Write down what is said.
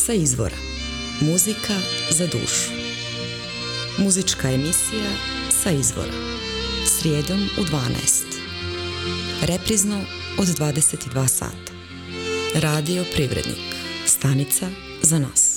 Sa izvora. Muzika za dušu. Muzička emisija Sa izvora. Srijedom u 12. Reprizno od 22 sata. Radio Privrednik. Stanica za nas.